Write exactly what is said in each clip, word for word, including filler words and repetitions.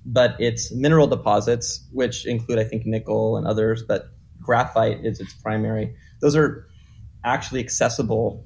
but it's mineral deposits, which include, I think, nickel and others, but graphite is its primary. Those are actually accessible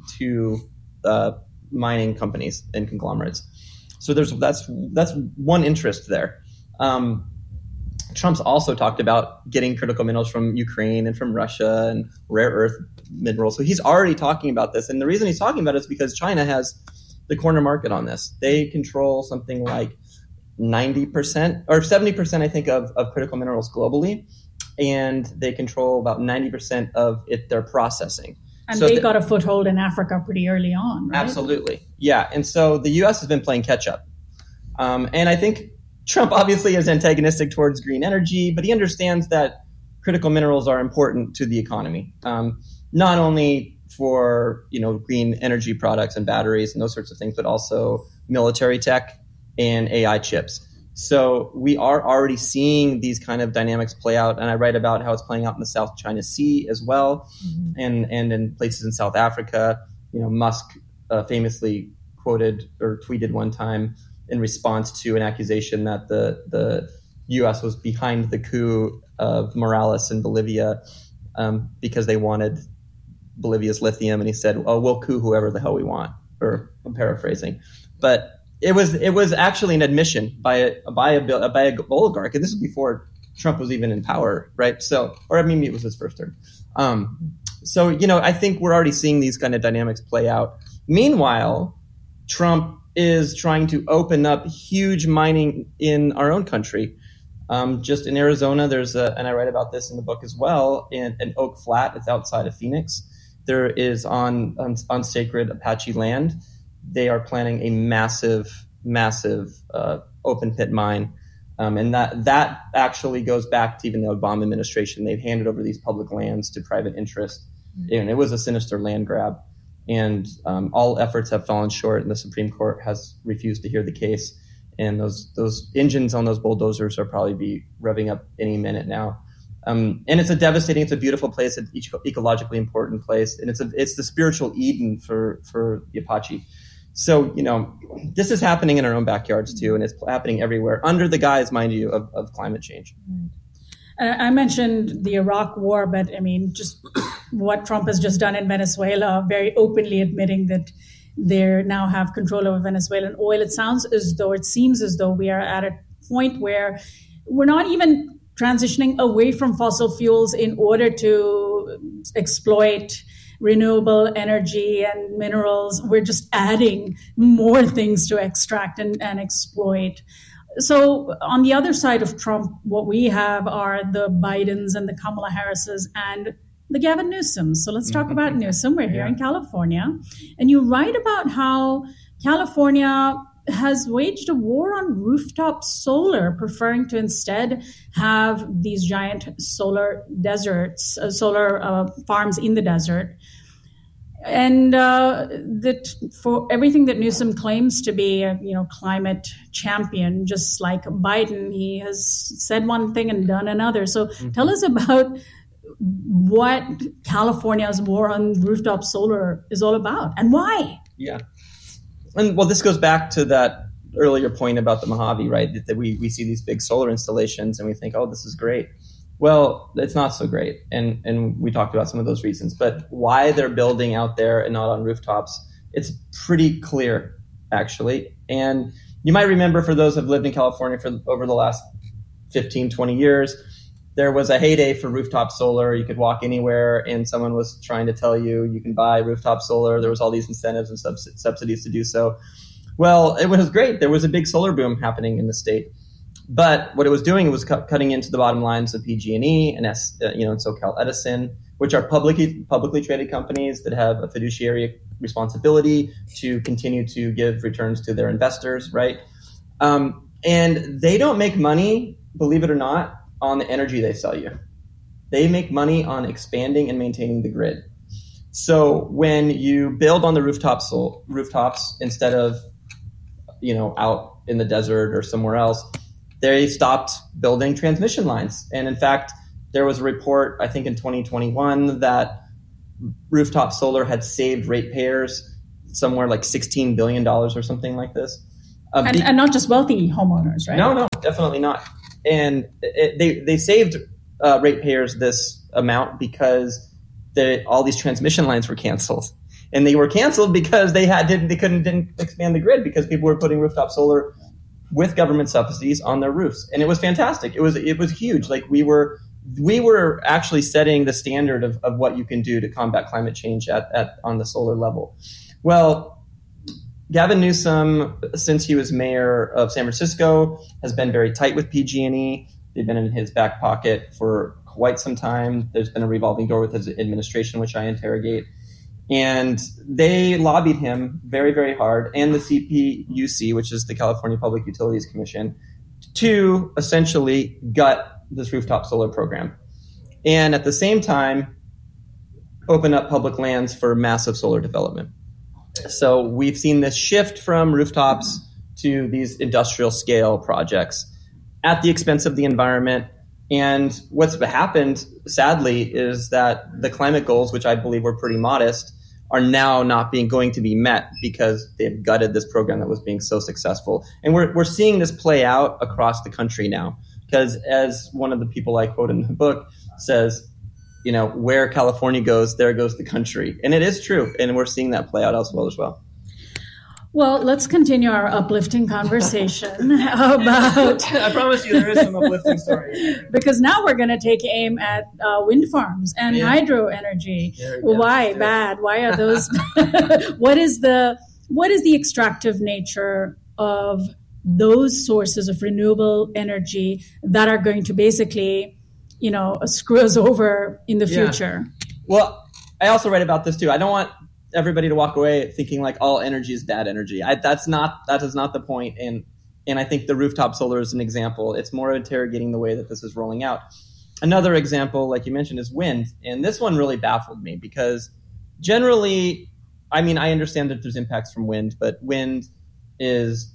to uh, mining companies and conglomerates. So there's that's that's one interest there. Um, Trump's also talked about getting critical minerals from Ukraine and from Russia and rare earth minerals. So he's already talking about this. And the reason he's talking about it is because China has the corner market on this. They control something like ninety percent or seventy percent, I think, of, of critical minerals globally. And they control about ninety percent of it, their processing. And so they th- got a foothold in Africa pretty early on, right? Absolutely. Yeah. And so the U S has been playing catch up. Um, and I think Trump obviously is antagonistic towards green energy, but he understands that critical minerals are important to the economy, um, not only for, you know, green energy products and batteries and those sorts of things, but also military tech and A I chips. So we are already seeing these kind of dynamics play out, and I write about how it's playing out in the South China Sea as well, mm-hmm. and and in places in South Africa. You know, Musk uh, famously quoted or tweeted one time in response to an accusation that the the U S was behind the coup of Morales in Bolivia um, because they wanted Bolivia's lithium, and he said, "Oh, we'll coup whoever the hell we want," or I'm paraphrasing, but it was it was actually an admission by a by a by a oligarch, and this was before Trump was even in power, right? So, or I mean, it was his first term. Um, so, you know, I think we're already seeing these kind of dynamics play out. Meanwhile, Trump is trying to open up huge mining in our own country. Um, just in Arizona, there's a, and I write about this in the book as well, in, in Oak Flat, it's outside of Phoenix. There is on, on, on sacred Apache land, they are planning a massive, massive uh, open pit mine. Um, and that, that actually goes back to even the Obama administration. They've handed over these public lands to private interest. Mm-hmm. And it was a sinister land grab. And um, all efforts have fallen short, and the Supreme Court has refused to hear the case. And those those engines on those bulldozers are probably be revving up any minute now. Um, and it's a devastating, it's a beautiful place, it's an ecologically important place, and it's a, it's the spiritual Eden for for the Apache. So, you know, this is happening in our own backyards too, and it's happening everywhere under the guise, mind you, of, of climate change. Right. I mentioned the Iraq war, but I mean, just what Trump has just done in Venezuela, very openly admitting that they now have control over Venezuelan oil. It sounds as though, it seems as though we are at a point where we're not even transitioning away from fossil fuels in order to exploit renewable energy and minerals. We're just adding more things to extract and, and exploit. So on the other side of Trump, what we have are the Bidens and the Kamala Harrises and the Gavin Newsoms. So let's talk about Newsom. We're here yeah. in California. And you write about how California has waged a war on rooftop solar, preferring to instead have these giant solar deserts, uh, solar uh, farms in the desert. And uh, that for everything that Newsom claims to be a you know climate champion, just like Biden, he has said one thing and done another. So mm-hmm. tell us about what California's war on rooftop solar is all about and why. Yeah. And well, this goes back to that earlier point about the Mojave, right? That, that we, we see these big solar installations and we think, oh, this is great. Well, it's not so great. And and we talked about some of those reasons. But why they're building out there and not on rooftops, it's pretty clear, actually. And you might remember, for those who have lived in California for over the last fifteen, twenty years, there was a heyday for rooftop solar. You could walk anywhere and someone was trying to tell you you can buy rooftop solar. There was all these incentives and subs- subsidies to do so. Well, it was great. There was a big solar boom happening in the state. But what it was doing was cu- cutting into the bottom lines of P G and E and S, uh, you know, and SoCal Edison, which are publicly publicly traded companies that have a fiduciary responsibility to continue to give returns to their investors, right? Um, and they don't make money, believe it or not, on the energy they sell you. They make money on expanding and maintaining the grid. So when you build on the rooftops, rooftops instead of, you know, out in the desert or somewhere else, they stopped building transmission lines. And in fact, there was a report, I think in twenty twenty-one, that rooftop solar had saved ratepayers somewhere like sixteen billion dollars or something like this. Uh, and, be- and not just wealthy homeowners, right? No, no. definitely not. And it, they they saved uh, ratepayers this amount because the, all these transmission lines were canceled, and they were canceled because they had didn't they couldn't didn't expand the grid because people were putting rooftop solar with government subsidies on their roofs, and it was fantastic. It was it was huge. Like we were we were actually setting the standard of, of what you can do to combat climate change at, at on the solar level. Well, Gavin Newsom, since he was mayor of San Francisco, has been very tight with P G and E. They've been in his back pocket for quite some time. There's been a revolving door with his administration, which I interrogate. And they lobbied him very, very hard, and the C P U C, which is the California Public Utilities Commission, to essentially gut this rooftop solar program. And at the same time, open up public lands for massive solar development. So we've seen this shift from rooftops to these industrial scale projects at the expense of the environment. And what's happened, sadly, is that the climate goals, which I believe were pretty modest, are now not being going to be met because they've gutted this program that was being so successful. And we're we're seeing this play out across the country now. Because as one of the people I quote in the book says, you know, where California goes, there goes the country. And it is true. And we're seeing that play out elsewhere as well. Well, let's continue our uplifting conversation about... I promise you there is some uplifting story. Because now we're going to take aim at uh, wind farms and yeah. hydro energy. Why bad? Why are those... what is the what is the extractive nature of those sources of renewable energy that are going to basically, you know, screw us over in the future? Yeah. Well, I also write about this too. I don't want everybody to walk away thinking like all energy is bad energy. I, that's not that is not the point. And and I think the rooftop solar is an example. It's more interrogating the way that this is rolling out. Another example, like you mentioned, is wind. And this one really baffled me because generally, I mean, I understand that there's impacts from wind, but wind is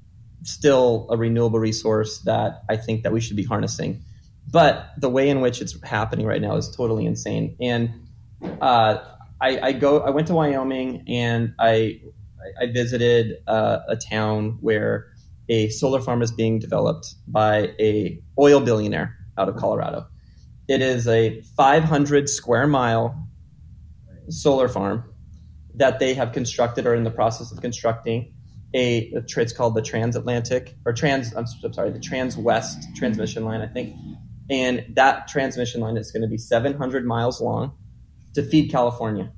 still a renewable resource that I think that we should be harnessing. But the way in which it's happening right now is totally insane. And uh, I, I go. I went to Wyoming and I I visited uh, a town where a solar farm is being developed by a oil billionaire out of Colorado. It is a five hundred square mile solar farm that they have constructed or in the process of constructing. A, a it's called the Transatlantic or Trans. I'm sorry, the Trans-West transmission line, I think. And that transmission line is going to be seven hundred miles long to feed California.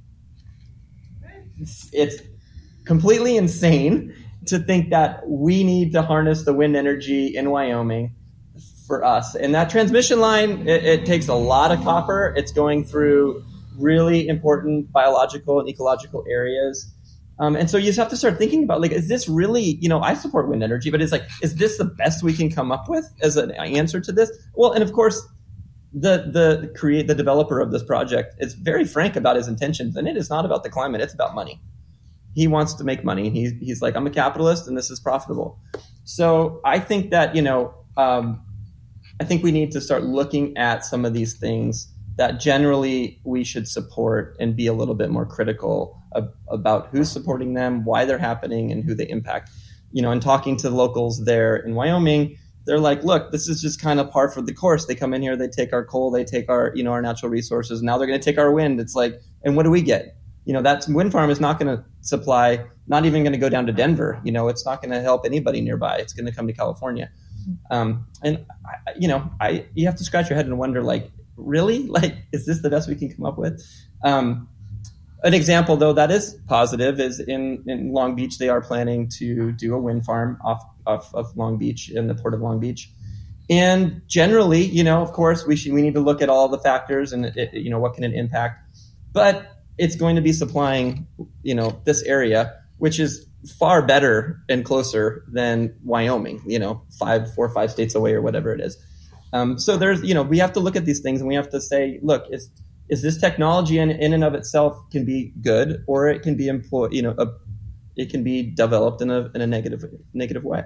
It's, it's completely insane to think that we need to harness the wind energy in Wyoming for us. And that transmission line, it, it takes a lot of copper. It's going through really important biological and ecological areas. Um, and so you just have to start thinking about, like, is this really, you know, I support wind energy, but it's like, is this the best we can come up with as an answer to this? Well, and of course, the the create the developer of this project is very frank about his intentions, and it is not about the climate; it's about money. He wants to make money. He's he's like, I'm a capitalist, and this is profitable. So I think that, you know, um, I think we need to start looking at some of these things that generally we should support and be a little bit more critical of, about who's supporting them, why they're happening, and who they impact. You know, and talking to the locals there in Wyoming, they're like, look, this is just kind of par for the course. They come in here, they take our coal, they take our, you know, our natural resources. Now they're going to take our wind. It's like, and what do we get? You know, that wind farm is not going to supply, not even going to go down to Denver. You know, it's not going to help anybody nearby. It's going to come to California. Um, and, I, you know, I you have to scratch your head and wonder, like, really? Like, is this the best we can come up with? Um, an example, though, that is positive is in, in Long Beach, they are planning to do a wind farm off, off of Long Beach in the port of Long Beach. And generally, you know, of course, we should, we need to look at all the factors and, it, you know, what can it impact. But it's going to be supplying, you know, this area, which is far better and closer than Wyoming, you know, five, four or five states away or whatever it is. Um, so there's, you know, we have to look at these things and we have to say, look, is is this technology in, in and of itself can be good, or it can be employed, you know, a, it can be developed in a in a negative negative way.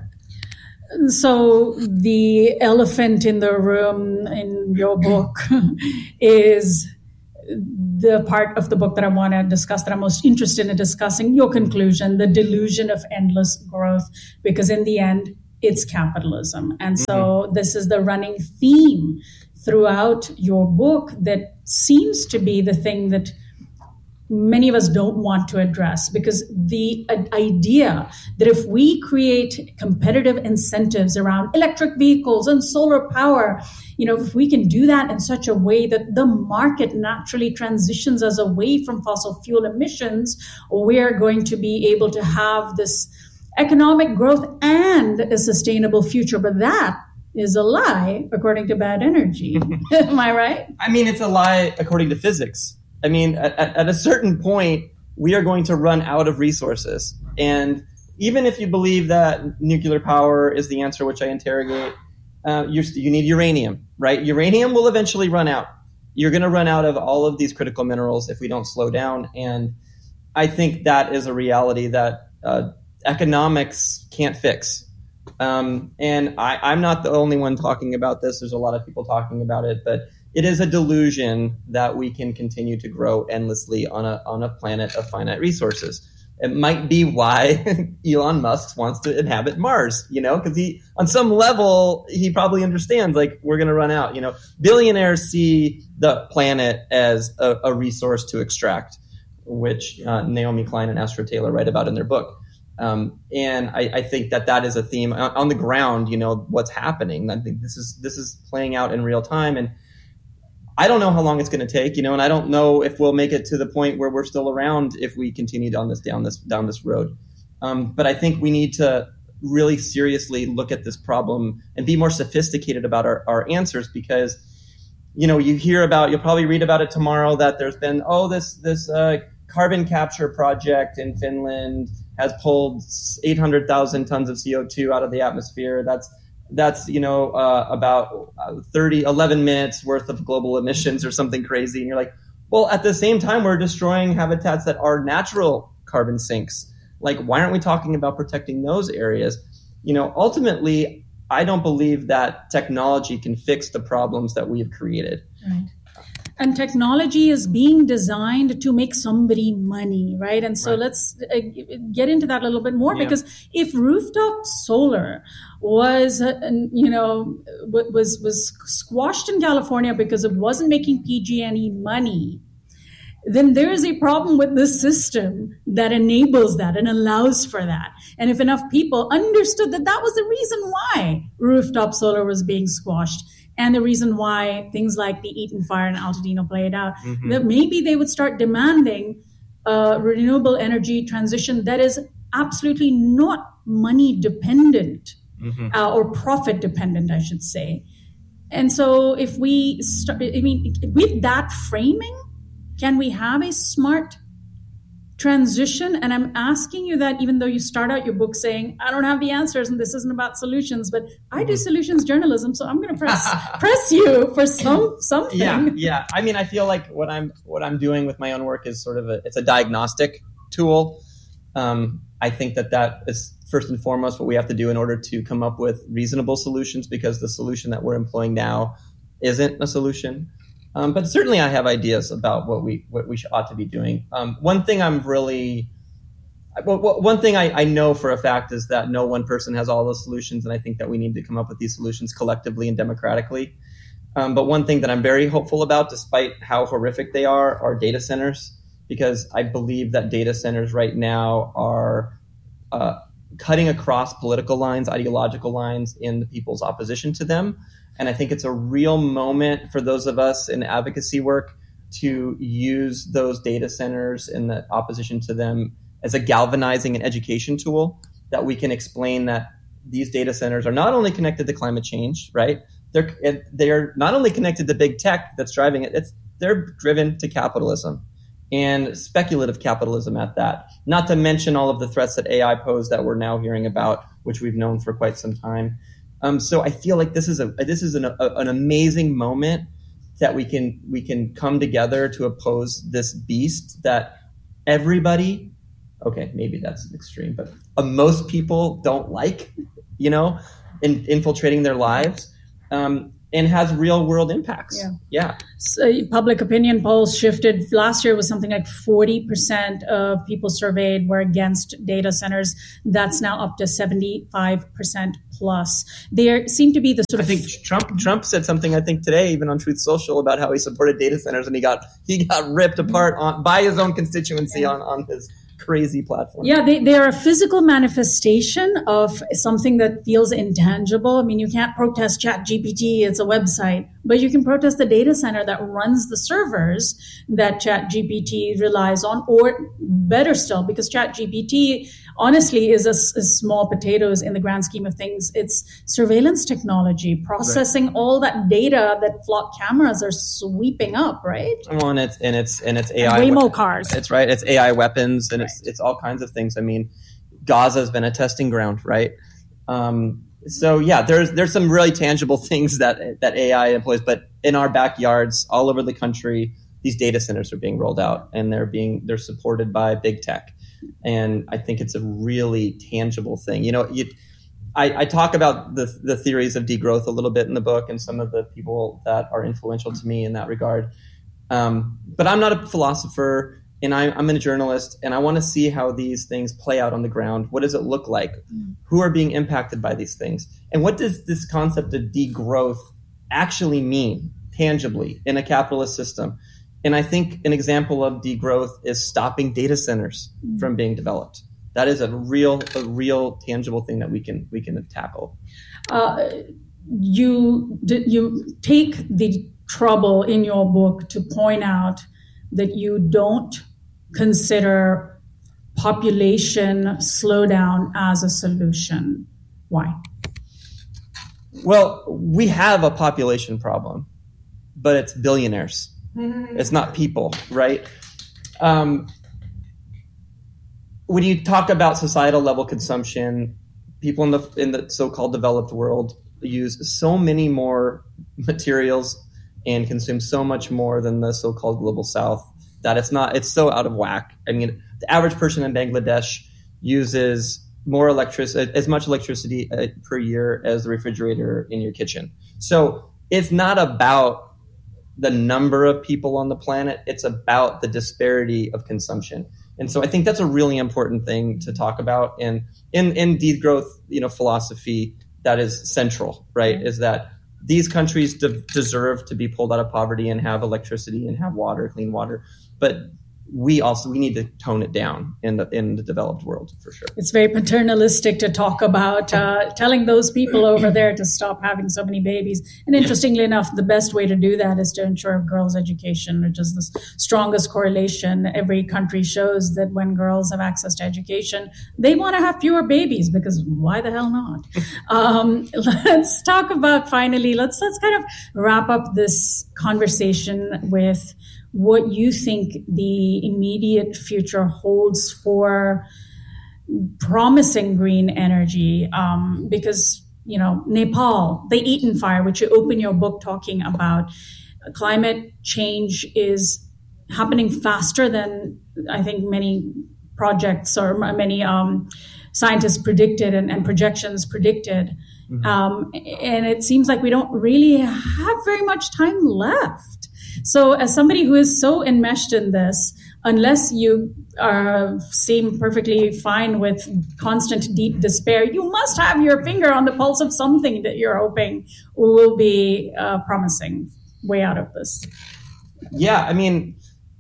So the elephant in the room in your book is the part of the book that I want to discuss, that I'm most interested in discussing, your conclusion, the delusion of endless growth, because in the end, it's capitalism. And so mm-hmm. this is the running theme throughout your book that seems to be the thing that many of us don't want to address, because the idea that if we create competitive incentives around electric vehicles and solar power, you know, if we can do that in such a way that the market naturally transitions us away from fossil fuel emissions, we're going to be able to have this economic growth and a sustainable future. But that is a lie, according to Bad Energy. Am I right? I mean, it's a lie according to physics. I mean, at, at a certain point, we are going to run out of resources. And even if you believe that nuclear power is the answer, which I interrogate, uh, you you need uranium, right? Uranium will eventually run out. You're going to run out of all of these critical minerals if we don't slow down. And I think that is a reality that uh, economics can't fix. Um, and I, I'm not the only one talking about this. There's a lot of people talking about it, but it is a delusion that we can continue to grow endlessly on a on a planet of finite resources. It might be why Elon Musk wants to inhabit Mars, you know, because he, on some level, he probably understands, like, we're going to run out. You know, billionaires see the planet as a, a resource to extract, which uh, Naomi Klein and Astro Taylor write about in their book. Um, and I, I think that that is a theme on, on the ground. You know, what's happening. I think this is this is playing out in real time, and I don't know how long it's going to take, you know, and I don't know if we'll make it to the point where we're still around if we continue down this down this down this road. Um, but I think we need to really seriously look at this problem and be more sophisticated about our, our answers, because, you know, you hear about, you'll probably read about it tomorrow, that there's been, oh, this this uh, carbon capture project in Finland has pulled eight hundred thousand tons of C O two out of the atmosphere. That's That's, you know, uh, about thirty, eleven minutes worth of global emissions or something crazy. And you're like, well, at the same time, we're destroying habitats that are natural carbon sinks. Like, why aren't we talking about protecting those areas? You know, ultimately, I don't believe that technology can fix the problems that we've created. Right. And technology is being designed to make somebody money, right? And so right. let's uh, get into that a little bit more, yeah. because if rooftop solar was, uh, you know, was was squashed in California because it wasn't making P G and E money, then there is a problem with this system that enables that and allows for that. And if enough people understood that that was the reason why rooftop solar was being squashed, and the reason why things like the Eaton fire in Altadena played out, mm-hmm. that maybe they would start demanding uh, renewable energy transition that is absolutely not money dependent, mm-hmm. uh, or profit dependent, I should say. And so if we start, I mean, with that framing, can we have a smart transition? And I'm asking you that even though you start out your book saying, I don't have the answers and this isn't about solutions, but I do solutions journalism, so I'm going to press press you for some something. Yeah, yeah. I mean, I feel like what I'm what I'm doing with my own work is sort of a it's a diagnostic tool. Um, I think that that is first and foremost what we have to do in order to come up with reasonable solutions, because the solution that we're employing now isn't a solution. Um, but certainly I have ideas about what we what we should, ought to be doing. Um, one thing I'm really, well, one thing I, I know for a fact is that no one person has all the solutions, and I think that we need to come up with these solutions collectively and democratically. Um, but one thing that I'm very hopeful about, despite how horrific they are, are data centers, because I believe that data centers right now are uh, cutting across political lines, ideological lines in the people's opposition to them. And I think it's a real moment for those of us in advocacy work to use those data centers and the opposition to them as a galvanizing and education tool, that we can explain that these data centers are not only connected to climate change, right? They're they're not only connected to big tech that's driving it, it's they're driven to capitalism, and speculative capitalism at that. Not to mention all of the threats that A I pose that we're now hearing about, which we've known for quite some time. Um, so I feel like this is a this is an, a, an amazing moment that we can we can come together to oppose this beast that everybody, okay, maybe that's extreme, but uh, most people don't like, you know, in, infiltrating their lives. Um, and has real world impacts. Yeah. yeah. So public opinion polls shifted. Last year was something like forty percent of people surveyed were against data centers. That's now up to seventy-five percent plus. There seem to be the sort I of... think Trump Trump said something, I think today, even on Truth Social, about how he supported data centers, and he got he got ripped apart on by his own constituency Yeah. on, on his crazy platform. Yeah, they, they are a physical manifestation of something that feels intangible. I mean, you can't protest ChatGPT, it's a website, but you can protest the data center that runs the servers that ChatGPT relies on, or better still, because ChatGPT honestly is a, a small potatoes in the grand scheme of things. It's surveillance technology, processing right. all that data that flock cameras are sweeping up, right? Well, and it's and it's and it's A I and Waymo we- cars. It's right. It's A I weapons, and right. it's it's all kinds of things. I mean, Gaza has been a testing ground, right? Um, so yeah, there's there's some really tangible things that that A I employs, but in our backyards, all over the country, these data centers are being rolled out, and they're being they're supported by big tech. And I think it's a really tangible thing. You know, you, I, I talk about the the theories of degrowth a little bit in the book, and some of the people that are influential to me in that regard. Um, but I'm not a philosopher, and I, I'm a journalist, and I want to see how these things play out on the ground. What does it look like? Who are being impacted by these things? And what does this concept of degrowth actually mean tangibly in a capitalist system? And I think an example of degrowth is stopping data centers mm. from being developed. That is a real, a real tangible thing that we can we can tackle. Uh, you you take the trouble in your book to point out that you don't consider population slowdown as a solution. Why? Well, we have a population problem, but it's billionaires. It's not people, right? Um, when you talk about societal level consumption, people in the in the so-called developed world use so many more materials and consume so much more than the so-called global south that it's not it's so out of whack. I mean, the average person in Bangladesh uses more electricity, as much electricity uh, per year as the refrigerator in your kitchen. So it's not about the number of people on the planet, it's about the disparity of consumption. And so I think that's a really important thing to talk about. And in, in degrowth, you know, philosophy, that is central, right? Is that these countries de- deserve to be pulled out of poverty and have electricity and have water, clean water. But we also we need to tone it down in the in the developed world for sure. It's very paternalistic to talk about uh, telling those people over there to stop having so many babies. And interestingly enough, the best way to do that is to ensure girls' education, which is the strongest correlation. Every country shows that when girls have access to education, they want to have fewer babies, because why the hell not? um, let's talk about finally. Let's let's kind of wrap up this conversation with what you think the immediate future holds for promising green energy, um, because, you know, Nepal, the Eaton fire, which you open your book talking about, climate change is happening faster than I think many projects or many um, scientists predicted and, and projections predicted. Mm-hmm. Um, and it seems like we don't really have very much time left. So as somebody who is so enmeshed in this, unless you uh, seem perfectly fine with constant deep despair, you must have your finger on the pulse of something that you're hoping will be uh, promising way out of this. Yeah, I mean,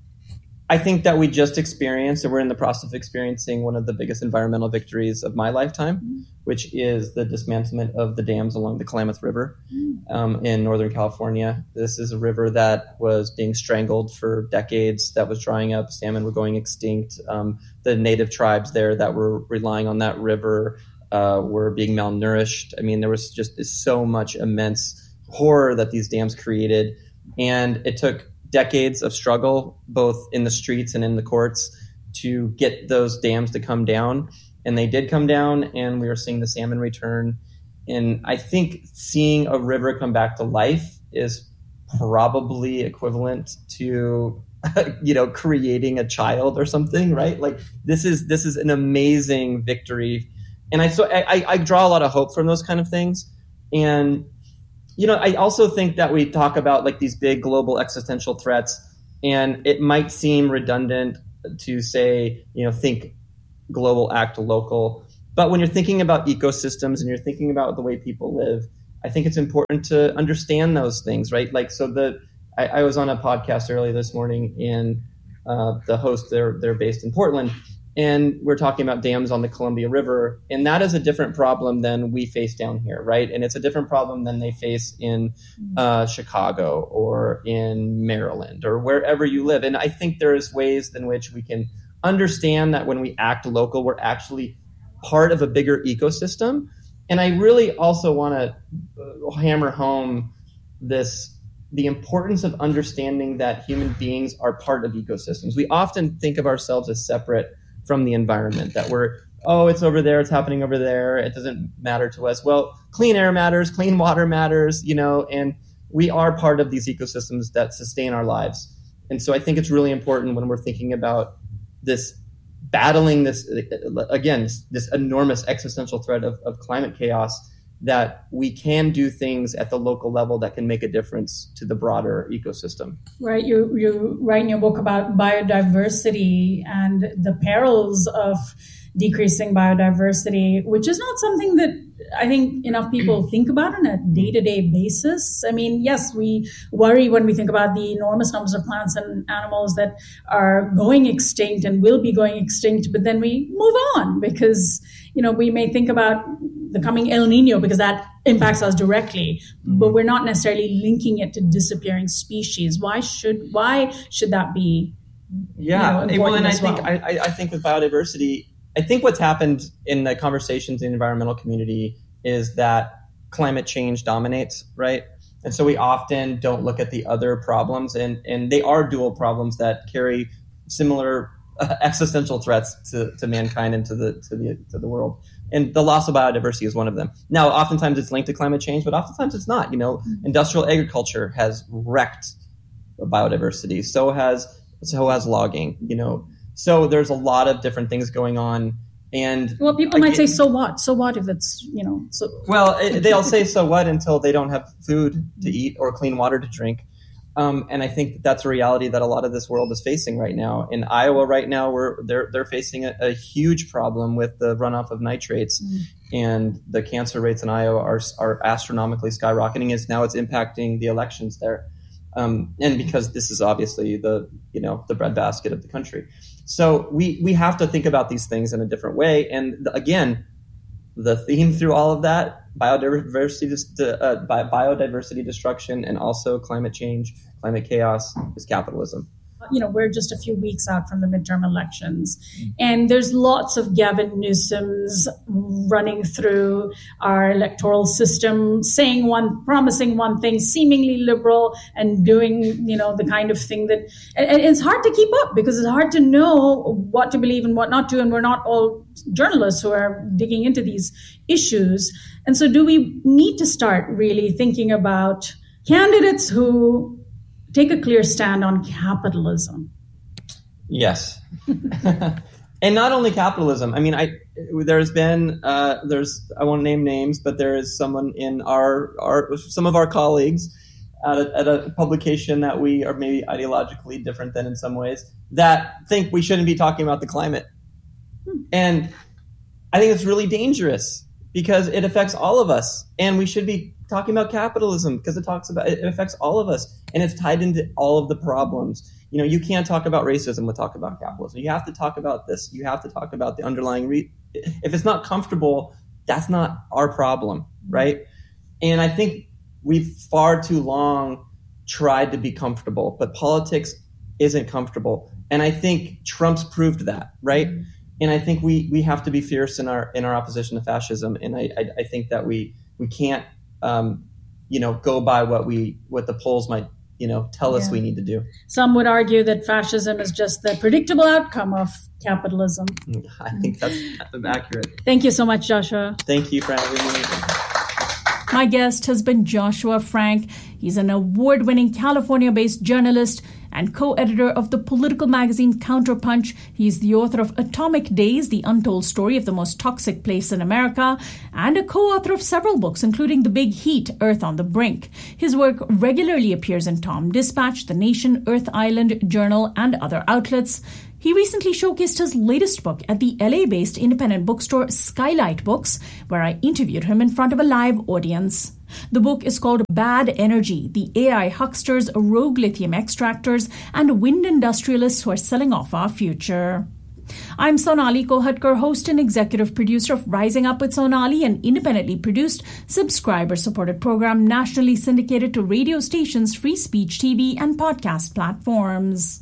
I think that we just experienced, or we're in the process of experiencing, one of the biggest environmental victories of my lifetime, mm-hmm. which is the dismantlement of the dams along the Klamath River um, in Northern California. This is a river that was being strangled for decades, that was drying up. Salmon were going extinct. Um, the native tribes there that were relying on that river uh, were being malnourished. I mean, there was just so much immense horror that these dams created. And it took decades of struggle, both in the streets and in the courts, to get those dams to come down. And they did come down, and we are seeing the salmon return. And I think seeing a river come back to life is probably equivalent to, you know, creating a child or something, right? Like this is this is an amazing victory. And I so I, I draw a lot of hope from those kind of things. And you know, I also think that we talk about like these big global existential threats, and it might seem redundant to say, you know, think global, act local. But when you're thinking about ecosystems and you're thinking about the way people live, I think it's important to understand those things, right? Like, so the I, I was on a podcast earlier this morning, and uh, the host, they're they're based in Portland, and we're talking about dams on the Columbia River, and that is a different problem than we face down here, right? And it's a different problem than they face in uh, Chicago or in Maryland or wherever you live. And I think there's ways in which we can understand that when we act local, we're actually part of a bigger ecosystem. And I really also want to hammer home this, the importance of understanding that human beings are part of ecosystems. We often think of ourselves as separate from the environment, that we're, oh, it's over there, it's happening over there, it doesn't matter to us. Well, clean air matters, clean water matters, you know, and we are part of these ecosystems that sustain our lives. And so I think it's really important when we're thinking about this, battling this, again, this enormous existential threat of, of climate chaos, that we can do things at the local level that can make a difference to the broader ecosystem. Right. You you write in your book about biodiversity and the perils of decreasing biodiversity, which is not something that I think enough people think about on a day-to-day basis. I mean, yes, we worry when we think about the enormous numbers of plants and animals that are going extinct and will be going extinct, but then we move on because, you know, we may think about the coming El Nino because that impacts us directly, but we're not necessarily linking it to disappearing species. Why should why should that be? Yeah, you know, well, and I well? think I, I think with biodiversity, I think what's happened in the conversations in the environmental community is that climate change dominates, right? And so we often don't look at the other problems, and, and they are dual problems that carry similar uh, existential threats to, to mankind and to the to the to the world. And the loss of biodiversity is one of them. Now, oftentimes it's linked to climate change, but oftentimes it's not. You know, industrial agriculture has wrecked biodiversity. So has so has logging. You know. So there's a lot of different things going on, and well, people might say, "So what? So what if it's you know?" So well, it, they'll say, "So what?" until they don't have food to eat or clean water to drink, um, and I think that that's a reality that a lot of this world is facing right now. In Iowa, right now, we're they're they're facing a, a huge problem with the runoff of nitrates, mm. and the cancer rates in Iowa are are astronomically skyrocketing. As now it's impacting the elections there, um, and because this is obviously the you know the breadbasket of the country. So we, we have to think about these things in a different way. And the, again, the theme through all of that, biodiversity, uh, biodiversity destruction, and also climate change, climate chaos, is capitalism. You know, we're just a few weeks out from the midterm elections, and there's lots of Gavin Newsoms running through our electoral system, saying one, promising one thing, seemingly liberal, and doing, you know, the kind of thing that and it's hard to keep up because it's hard to know what to believe and what not to, and we're not all journalists who are digging into these issues. And so do we need to start really thinking about candidates who take a clear stand on capitalism? Yes. And not only capitalism. I mean, I there's been, uh, there's I won't name names, but there is someone in our, our some of our colleagues at a, at a publication that we are maybe ideologically different than in some ways that think we shouldn't be talking about the climate. Hmm. And I think it's really dangerous because it affects all of us, and we should be talking about capitalism because it talks about it affects all of us, and it's tied into all of the problems. You know, you can't talk about racism without talk about capitalism. You have to talk about this. You have to talk about the underlying. Re- if it's not comfortable, that's not our problem, right? And I think we've far too long tried to be comfortable, but politics isn't comfortable, and I think Trump's proved that, right? Mm-hmm. And I think we we have to be fierce in our in our opposition to fascism, and I I, I think that we we can't. Um, you know, go by what we what the polls might, you know, tell us yeah. we need to do. Some would argue that fascism is just the predictable outcome of capitalism. I think that's, that's accurate. Thank you so much, Joshua. Thank you for having me. My guest has been Joshua Frank. He's an award-winning California-based journalist and co-editor of the political magazine Counterpunch. He's the author of Atomic Days, The Untold Story of the Most Toxic Place in America, and a co-author of several books, including The Big Heat, Earth on the Brink. His work regularly appears in Tom Dispatch, The Nation, Earth Island, Journal, and other outlets. He recently showcased his latest book at the L A-based independent bookstore Skylight Books, where I interviewed him in front of a live audience. The book is called Bad Energy, the A I hucksters, rogue lithium extractors, and wind industrialists who are selling off our future. I'm Sonali Kolhatkar, host and executive producer of Rising Up with Sonali, an independently produced, subscriber-supported program nationally syndicated to radio stations, free speech T V, and podcast platforms.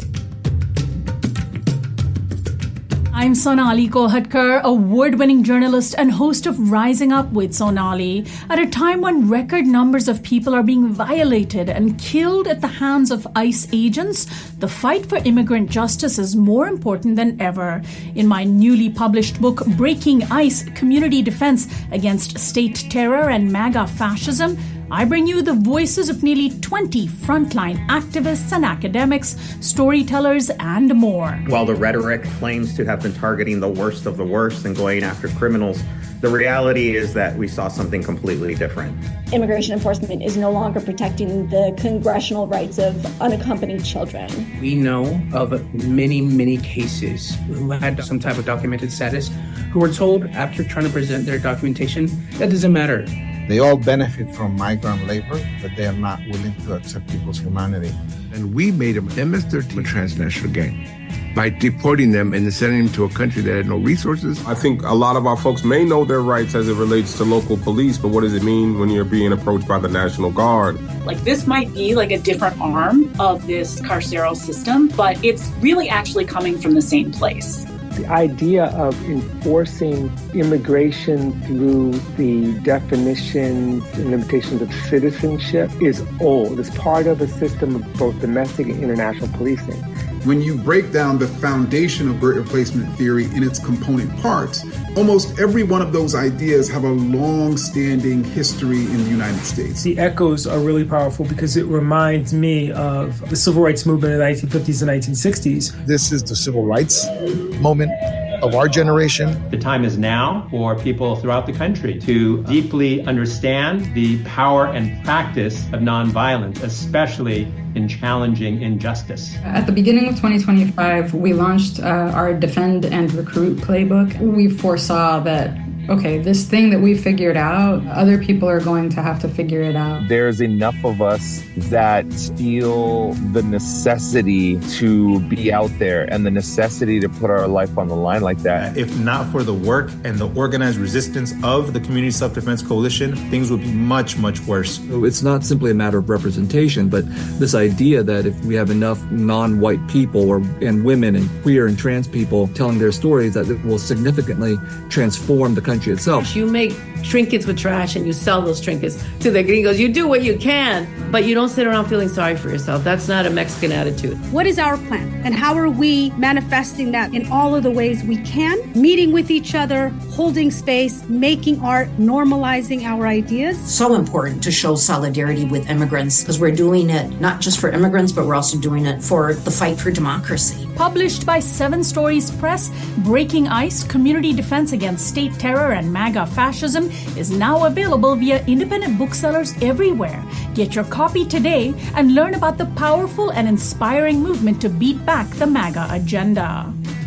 I'm Sonali Kolhatkar, award-winning journalist and host of Rising Up with Sonali. At a time when record numbers of people are being violated and killed at the hands of ICE agents, the fight for immigrant justice is more important than ever. In my newly published book, Breaking ICE: Community Defense Against State Terror and MAGA Fascism, I bring you the voices of nearly twenty frontline activists and academics, storytellers, and more. While the rhetoric claims to have been targeting the worst of the worst and going after criminals, the reality is that we saw something completely different. Immigration enforcement is no longer protecting the congressional rights of unaccompanied children. We know of many, many cases who had some type of documented status who were told after trying to present their documentation, that doesn't matter. They all benefit from migrant labor, but they are not willing to accept people's humanity. And we made them M S thirteen a transnational gang by deporting them and sending them to a country that had no resources. I think a lot of our folks may know their rights as it relates to local police, but what does it mean when you're being approached by the National Guard? Like, this might be like a different arm of this carceral system, but it's really actually coming from the same place. The idea of enforcing immigration through the definitions and limitations of citizenship is old. It's part of a system of both domestic and international policing. When you break down the foundation of great replacement theory in its component parts, almost every one of those ideas have a long-standing history in the United States. The echoes are really powerful because it reminds me of the civil rights movement in the nineteen fifties and nineteen sixties. This is the civil rights moment of our generation. The time is now for people throughout the country to deeply understand the power and practice of nonviolence, especially in challenging injustice. At the beginning of twenty twenty-five, we launched uh, our Defend and Recruit playbook. We foresaw that, okay, this thing that we figured out, other people are going to have to figure it out. There's enough of us that feel the necessity to be out there and the necessity to put our life on the line like that. If not for the work and the organized resistance of the Community Self-Defense Coalition, things would be much, much worse. It's not simply a matter of representation, but this idea that if we have enough non-white people or and women and queer and trans people telling their stories, that it will significantly transform the country itself. You make trinkets with trash and you sell those trinkets to the gringos. You do what you can, but you don't sit around feeling sorry for yourself. That's not a Mexican attitude. What is our plan? And how are we manifesting that in all of the ways we can? Meeting with each other, holding space, making art, normalizing our ideas. So important to show solidarity with immigrants because we're doing it not just for immigrants, but we're also doing it for the fight for democracy. Published by Seven Stories Press, Breaking ICE: Community Defense Against State Terror and MAGA Fascism is now available via independent booksellers everywhere. Get your copy today and learn about the powerful and inspiring movement to beat back the MAGA agenda.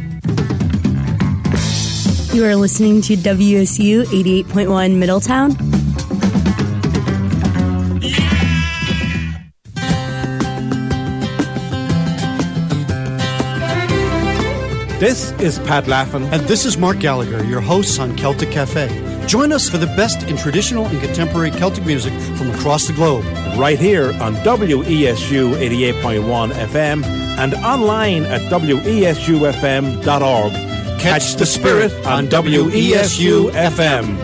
You are listening to W S U eighty-eight point one Middletown. This is Pat Laffin. And this is Mark Gallagher, your hosts on Celtic Cafe. Join us for the best in traditional and contemporary Celtic music from across the globe. Right here on W E S U eighty-eight point one F M and online at W E S U F M dot org. Catch the spirit on W E S U F M.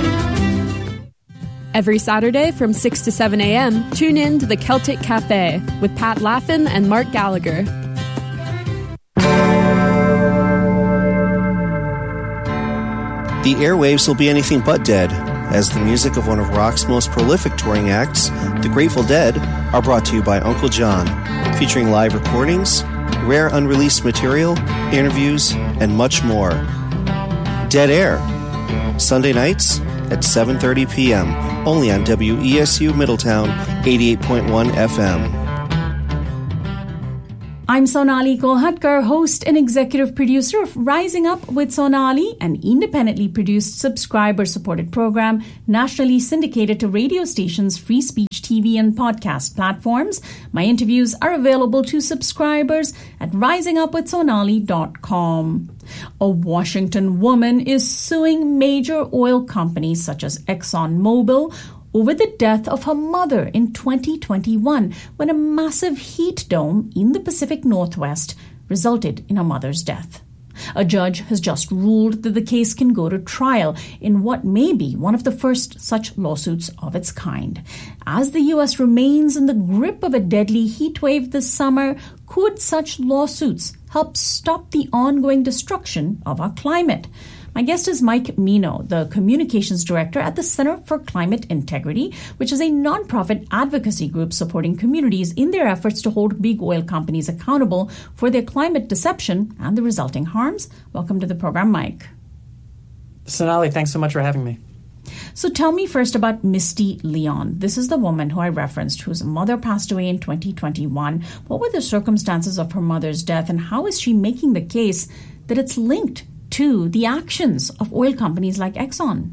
Every Saturday from six to seven a.m., tune in to the Celtic Cafe with Pat Laffin and Mark Gallagher. The airwaves will be anything but dead, as the music of one of rock's most prolific touring acts, the Grateful Dead, are brought to you by Uncle John, featuring live recordings, rare unreleased material, interviews, and much more. Dead Air, Sunday nights at seven thirty p.m., only on W E S U Middletown, eighty-eight point one F M. I'm Sonali Kolhatkar, host and executive producer of Rising Up with Sonali, an independently produced, subscriber-supported program nationally syndicated to radio stations, free speech T V, and podcast platforms. My interviews are available to subscribers at rising up with sonali dot com. A Washington woman is suing major oil companies such as ExxonMobil over the death of her mother in twenty twenty-one when a massive heat dome in the Pacific Northwest resulted in her mother's death. A judge has just ruled that the case can go to trial in what may be one of the first such lawsuits of its kind. As the U S remains in the grip of a deadly heat wave this summer, could such lawsuits help stop the ongoing destruction of our climate? My guest is Mike Mino, the communications director at the Center for Climate Integrity, which is a nonprofit advocacy group supporting communities in their efforts to hold big oil companies accountable for their climate deception and the resulting harms. Welcome to the program, Mike. Sonali, thanks so much for having me. So tell me first about Misty Leon. This is the woman who I referenced, whose mother passed away in twenty twenty-one. What were the circumstances of her mother's death, and how is she making the case that it's linked to the actions of oil companies like Exxon?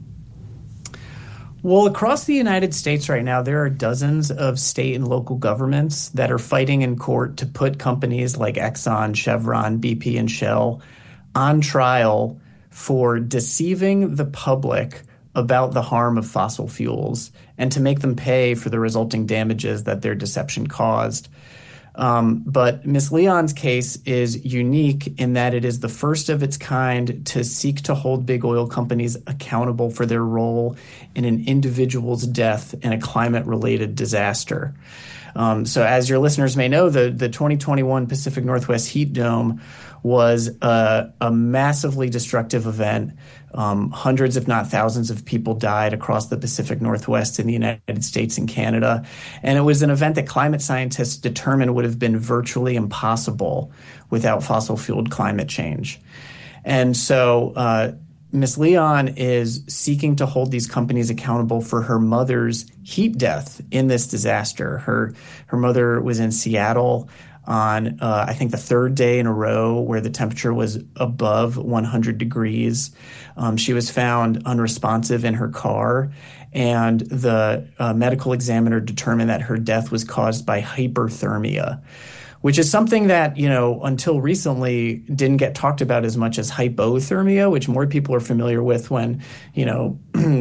Well, across the United States right now, there are dozens of state and local governments that are fighting in court to put companies like Exxon, Chevron, B P, and Shell on trial for deceiving the public about the harm of fossil fuels and to make them pay for the resulting damages that their deception caused. Um, but Miz Leon's case is unique in that it is the first of its kind to seek to hold big oil companies accountable for their role in an individual's death in a climate-related disaster. Um, so as your listeners may know, the, the twenty twenty-one Pacific Northwest heat dome was a, a massively destructive event. Um, hundreds, if not thousands, of people died across the Pacific Northwest in the United States and Canada. And it was an event that climate scientists determined would have been virtually impossible without fossil-fueled climate change. And so uh, Miz Leon is seeking to hold these companies accountable for her mother's heat death in this disaster. Her, her mother was in Seattle on, uh, I think, the third day in a row where the temperature was above one hundred degrees. Um, she was found unresponsive in her car, and the uh, medical examiner determined that her death was caused by hyperthermia, which is something that, you know, until recently didn't get talked about as much as hypothermia, which more people are familiar with when, you know,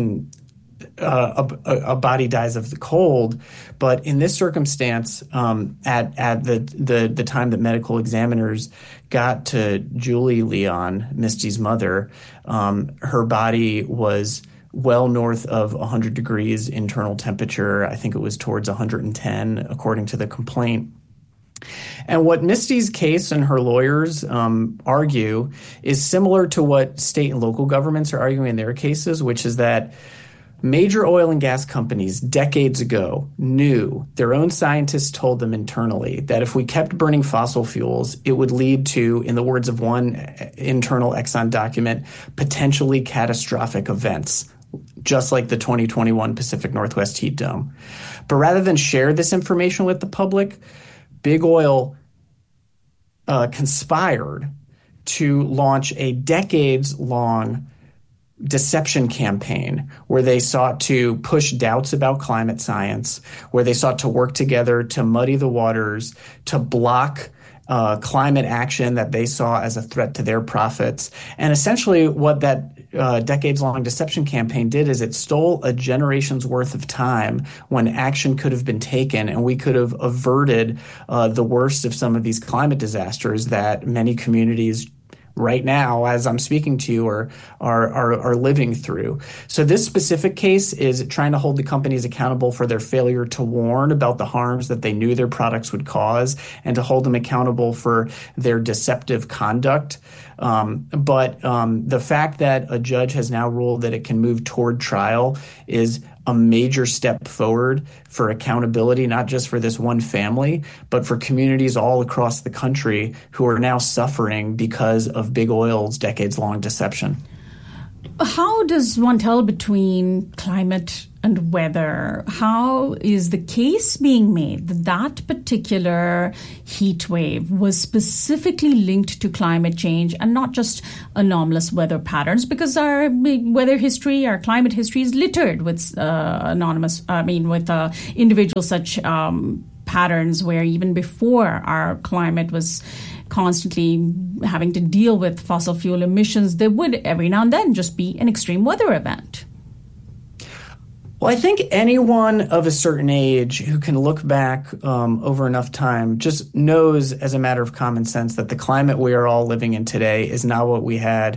Uh, a, a body dies of the cold. But in this circumstance, um, at at the, the the time that medical examiners got to Julie Leon, Misty's mother, um, her body was well north of one hundred degrees internal temperature. I think it was towards one hundred ten, according to the complaint. And what Misty's case and her lawyers um, argue is similar to what state and local governments are arguing in their cases, which is that major oil and gas companies decades ago knew, their own scientists told them internally, that if we kept burning fossil fuels, it would lead to, in the words of one internal Exxon document, potentially catastrophic events, just like the twenty twenty-one Pacific Northwest heat dome. But rather than share this information with the public, Big Oil uh, conspired to launch a decades-long deception campaign where they sought to push doubts about climate science, where they sought to work together to muddy the waters, to block uh, climate action that they saw as a threat to their profits. And essentially what that uh, decades-long deception campaign did is it stole a generation's worth of time when action could have been taken and we could have averted uh, the worst of some of these climate disasters that many communities right now, as I'm speaking to you, are, are are are living through. So this specific case is trying to hold the companies accountable for their failure to warn about the harms that they knew their products would cause, and to hold them accountable for their deceptive conduct. Um, but um, the fact that a judge has now ruled that it can move toward trial is a major step forward for accountability, not just for this one family, but for communities all across the country who are now suffering because of big oil's decades-long deception. How does one tell between climate and weather? How is the case being made that that particular heat wave was specifically linked to climate change and not just anomalous weather patterns? Because our weather history, our climate history is littered with uh, anonymous, I mean, with uh, individual such um, patterns where even before our climate was constantly having to deal with fossil fuel emissions, there would every now and then just be an extreme weather event. Well, I think anyone of a certain age who can look back um, over enough time just knows as a matter of common sense that the climate we are all living in today is not what we had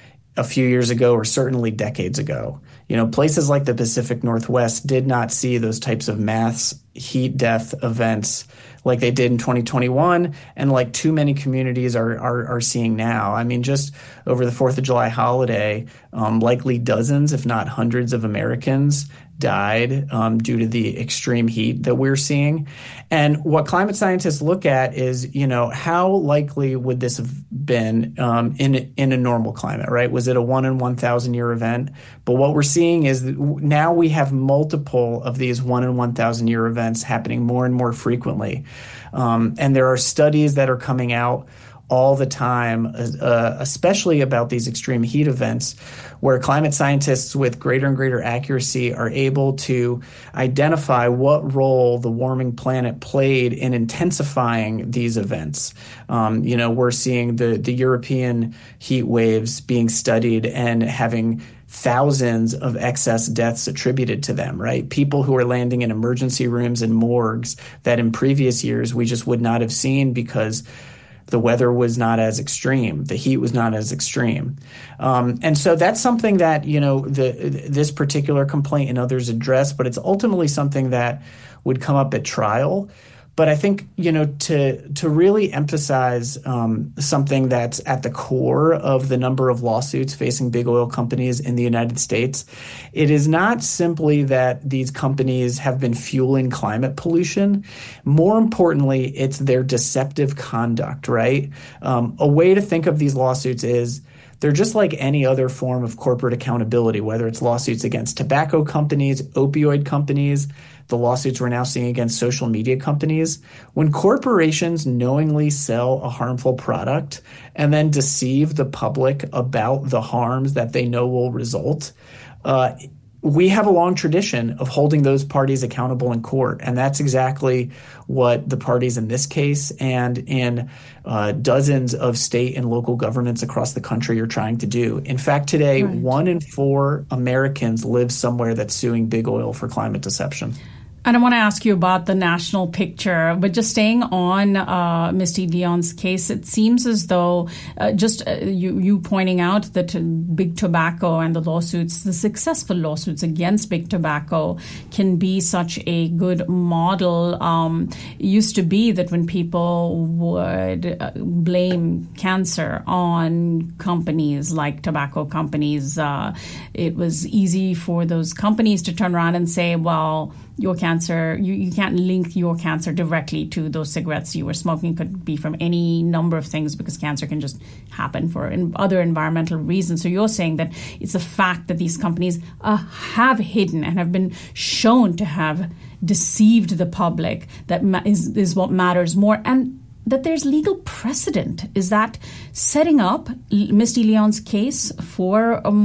a few years ago or certainly decades ago. You know, places like the Pacific Northwest did not see those types of mass heat death events like they did in twenty twenty-one and like too many communities are are, are seeing now. I mean, just over the fourth of July holiday, um, likely dozens, if not hundreds of Americans died um, due to the extreme heat that we're seeing. And what climate scientists look at is, you know, how likely would this have been um, in, in a normal climate, right? Was it a one in one thousand year event? But what we're seeing is that now we have multiple of these one in one thousand year events happening more and more frequently. Um, and there are studies that are coming out all the time, uh, especially about these extreme heat events, where climate scientists with greater and greater accuracy are able to identify what role the warming planet played in intensifying these events. Um, you know, we're seeing the, the European heat waves being studied and having thousands of excess deaths attributed to them, right? People who are landing in emergency rooms and morgues that in previous years we just would not have seen because the weather was not as extreme. The heat was not as extreme. Um, and so that's something that, you know, the this particular complaint and others address, but it's ultimately something that would come up at trial. But I think, you know, to to really emphasize um, something that's at the core of the number of lawsuits facing big oil companies in the United States, it is not simply that these companies have been fueling climate pollution. More importantly, it's their deceptive conduct, right? Um, a way to think of these lawsuits is they're just like any other form of corporate accountability, whether it's lawsuits against tobacco companies, opioid companies, the lawsuits we're now seeing against social media companies. When corporations knowingly sell a harmful product and then deceive the public about the harms that they know will result, uh, we have a long tradition of holding those parties accountable in court. And that's exactly what the parties in this case and in uh, dozens of state and local governments across the country are trying to do. In fact, today, right. one in four Americans live somewhere that's suing big oil for climate deception. And I want to ask you about the national picture, but just staying on uh, Misty Leon's case, it seems as though uh, just uh, you, you pointing out that big tobacco and the lawsuits, the successful lawsuits against big tobacco can be such a good model. Um, it used to be that when people would uh, blame cancer on companies like tobacco companies, uh, it was easy for those companies to turn around and say, well, your cancer, you, you can't link your cancer directly to those cigarettes you were smoking. Could be from any number of things because cancer can just happen for in other environmental reasons. So you're saying that it's a fact that these companies uh, have hidden and have been shown to have deceived the public that ma- is, is what matters more, and that there's legal precedent. Is that setting up Misty Leon's case for a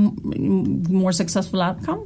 more successful outcome?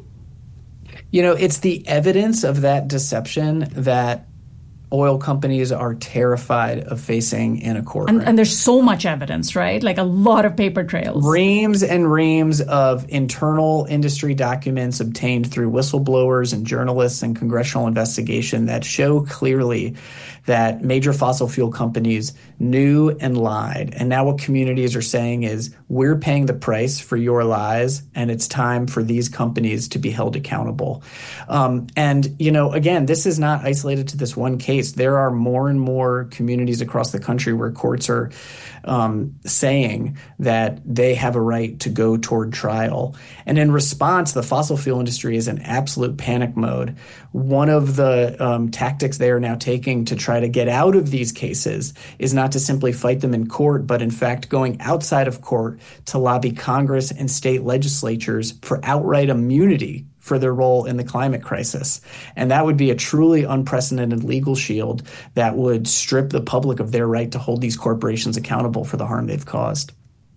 You know, it's the evidence of that deception that oil companies are terrified of facing in a courtroom. And, and there's so much evidence, right? Like a lot of paper trails. Reams and reams of internal industry documents obtained through whistleblowers and journalists and congressional investigation that show clearly that major fossil fuel companies knew and lied. And now what communities are saying is, we're paying the price for your lies, and it's time for these companies to be held accountable. Um, and, you know, again, this is not isolated to this one case. case. There are more and more communities across the country where courts are um, saying that they have a right to go toward trial. And in response, the fossil fuel industry is in absolute panic mode. One of the um, tactics they are now taking to try to get out of these cases is not to simply fight them in court, but in fact going outside of court to lobby Congress and state legislatures for outright immunity for their role in the climate crisis. And that would be a truly unprecedented legal shield that would strip the public of their right to hold these corporations accountable for the harm they've caused.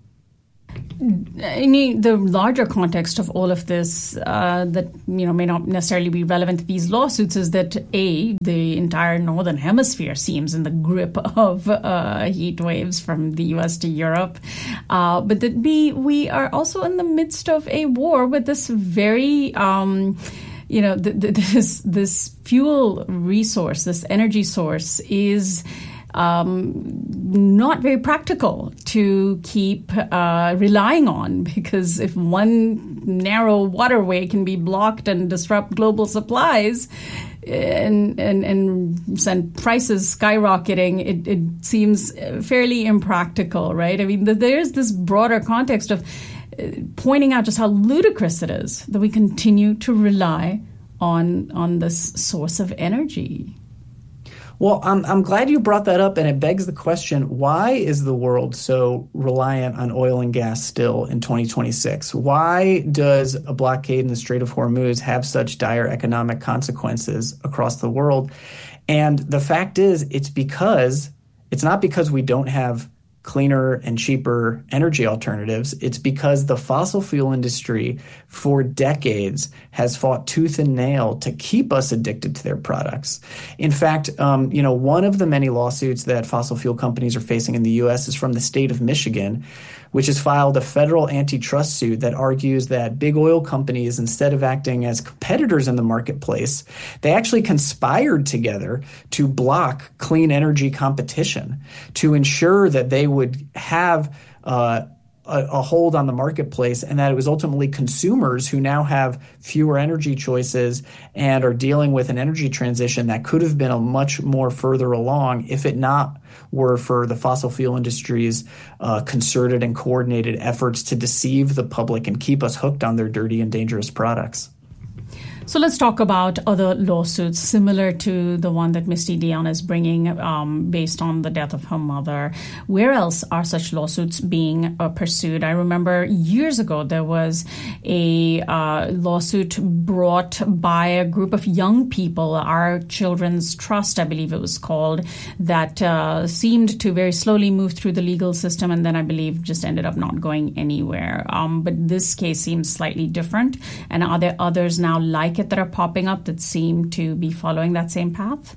In the larger context of all of this uh, that you know may not necessarily be relevant to these lawsuits is that A, the entire northern hemisphere seems in the grip of uh, heat waves from the U S to Europe, uh, but that B, we are also in the midst of a war with this very um, you know th- th- this this fuel resource, this energy source is Um, not very practical to keep uh, relying on, because if one narrow waterway can be blocked and disrupt global supplies and and, and send prices skyrocketing, it, it seems fairly impractical, right? I mean, there's this broader context of pointing out just how ludicrous it is that we continue to rely on on this source of energy. Well, I'm, I'm glad you brought that up, and it begs the question, why is the world so reliant on oil and gas still in twenty twenty-six? Why does a blockade in the Strait of Hormuz have such dire economic consequences across the world? And the fact is, it's because it's not because we don't have cleaner and cheaper energy alternatives. It's because the fossil fuel industry for decades has fought tooth and nail to keep us addicted to their products. In fact, um, you know, one of the many lawsuits that fossil fuel companies are facing in the U S is from the state of Michigan, which has filed a federal antitrust suit that argues that big oil companies, instead of acting as competitors in the marketplace, they actually conspired together to block clean energy competition to ensure that they would have uh, a, a hold on the marketplace, and that it was ultimately consumers who now have fewer energy choices and are dealing with an energy transition that could have been a much more further along if it not were for the fossil fuel industry's uh, concerted and coordinated efforts to deceive the public and keep us hooked on their dirty and dangerous products. So let's talk about other lawsuits similar to the one that Misty Dionne is bringing um, based on the death of her mother. Where else are such lawsuits being uh, pursued? I remember years ago there was a uh, lawsuit brought by a group of young people, Our Children's Trust, I believe it was called, that uh, seemed to very slowly move through the legal system and then I believe just ended up not going anywhere. Um, but this case seems slightly different. And are there others now like that are popping up that seem to be following that same path?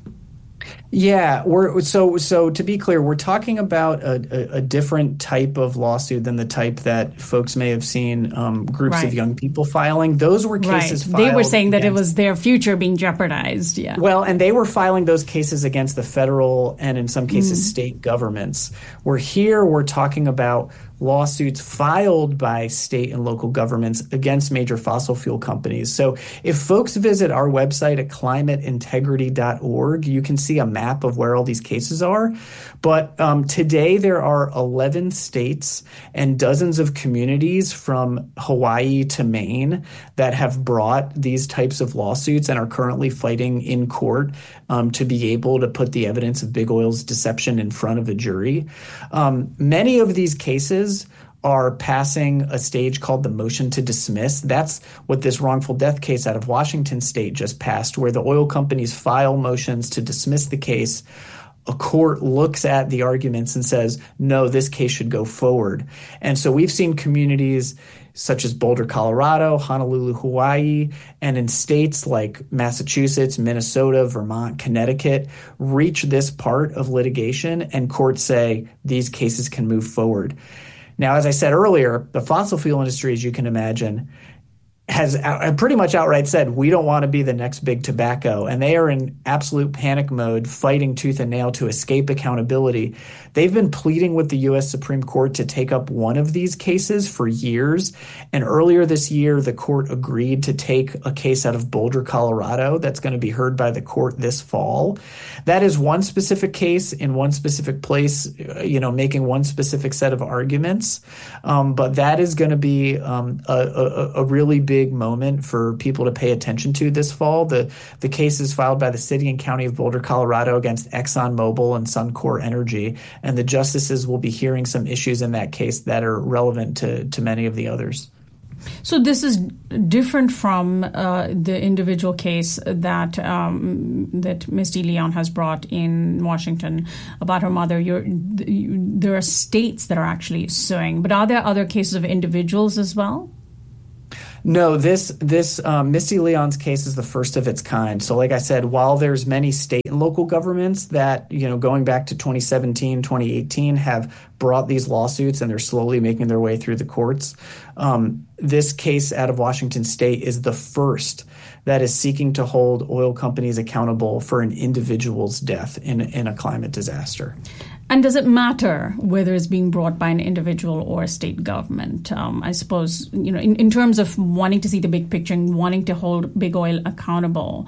Yeah, we're so so to be clear, we're talking about a, a, a different type of lawsuit than the type that folks may have seen um, groups right. of young people filing. Those were cases right. filed. They were saying that against, it was their future being jeopardized. Yeah. Well, and they were filing those cases against the federal and in some cases mm. state governments. Where here we're talking about lawsuits filed by state and local governments against major fossil fuel companies. So if folks visit our website at climate integrity dot org, you can see a map of where all these cases are. But um, today there are eleven states and dozens of communities from Hawaii to Maine that have brought these types of lawsuits and are currently fighting in court um, to be able to put the evidence of big oil's deception in front of a jury. Um, many of these cases are passing a stage called the motion to dismiss. That's what this wrongful death case out of Washington state just passed, where the oil companies file motions to dismiss the case. A court looks at the arguments and says, no, this case should go forward. And so we've seen communities such as Boulder, Colorado, Honolulu, Hawaii, and in states like Massachusetts, Minnesota, Vermont, Connecticut, reach this part of litigation and courts say these cases can move forward. Now, as I said earlier, the fossil fuel industry, as you can imagine, has out, pretty much outright said, we don't want to be the next big tobacco. And they are in absolute panic mode, fighting tooth and nail to escape accountability. They've been pleading with the U S Supreme Court to take up one of these cases for years. And earlier this year, the court agreed to take a case out of Boulder, Colorado, that's going to be heard by the court this fall. That is one specific case in one specific place, you know, making one specific set of arguments. Um, but that is going to be um, a, a, a really big moment for people to pay attention to this fall. The, the case is filed by the city and county of Boulder, Colorado against ExxonMobil and Suncor Energy. And the justices will be hearing some issues in that case that are relevant to, to many of the others. So this is different from uh, the individual case that um, that Miz DeLeon has brought in Washington about her mother. You're, you, there are states that are actually suing, but are there other cases of individuals as well? No, this this um, Miz DeLeon's case is the first of its kind. So like I said, while there's many state and local governments that, you know, going back to twenty seventeen, twenty eighteen have brought these lawsuits and they're slowly making their way through the courts, um, this case out of Washington state is the first that is seeking to hold oil companies accountable for an individual's death in, in a climate disaster. And does it matter whether it's being brought by an individual or a state government? Um, I suppose, you know, in, in terms of wanting to see the big picture and wanting to hold big oil accountable,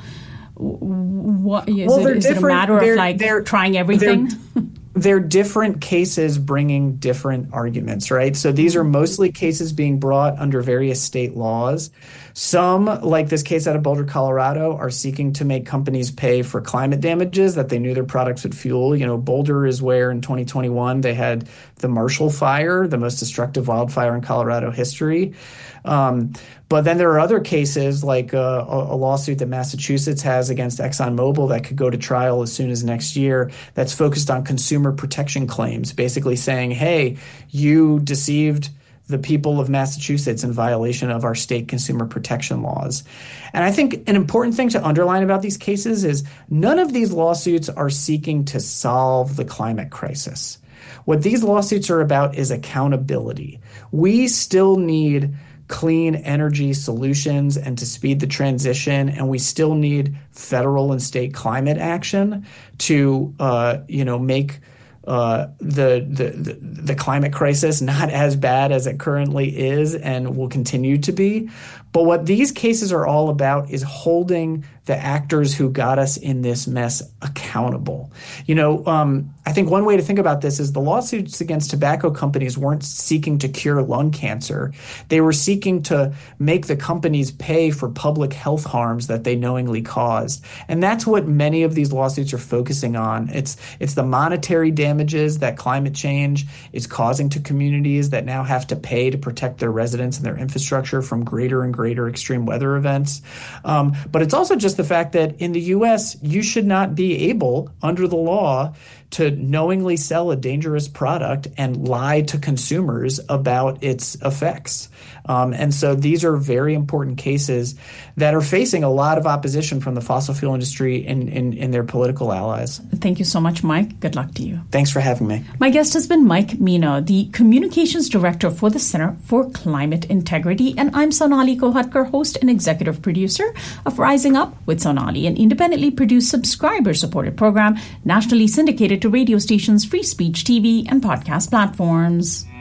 what is, well, it, is it a matter of like they're, trying everything? They're, they're different cases bringing different arguments, right? So these are mostly cases being brought under various state laws. Some, like this case out of Boulder, Colorado, are seeking to make companies pay for climate damages that they knew their products would fuel. You know, Boulder is where in twenty twenty-one they had the Marshall Fire, the most destructive wildfire in Colorado history. Um, but then there are other cases like uh, a, a lawsuit that Massachusetts has against ExxonMobil that could go to trial as soon as next year that's focused on consumer protection claims, basically saying, hey, you deceived the people of Massachusetts in violation of our state consumer protection laws. And I think an important thing to underline about these cases is none of these lawsuits are seeking to solve the climate crisis. What these lawsuits are about is accountability. We still need clean energy solutions and to speed the transition, and we still need federal and state climate action to, uh, you know, make Uh, the, the the the climate crisis not as bad as it currently is and will continue to be. But what these cases are all about is holding the actors who got us in this mess accountable. You know, um, I think one way to think about this is the lawsuits against tobacco companies weren't seeking to cure lung cancer. They were seeking to make the companies pay for public health harms that they knowingly caused. And that's what many of these lawsuits are focusing on. It's it's the monetary damages that climate change is causing to communities that now have to pay to protect their residents and their infrastructure from greater and greater extreme weather events. Um, but it's also just the fact that in the U S, you should not be able, under the law, to knowingly sell a dangerous product and lie to consumers about its effects. Um, and so these are very important cases that are facing a lot of opposition from the fossil fuel industry and, and, and their political allies. Thank you so much, Mike. Good luck to you. Thanks for having me. My guest has been Mike Mena, the Communications Director for the Center for Climate Integrity. And I'm Sonali Kohatkar, host and executive producer of Rising Up with Sonali, an independently produced, subscriber-supported program nationally syndicated to radio stations, free speech T V, and podcast platforms.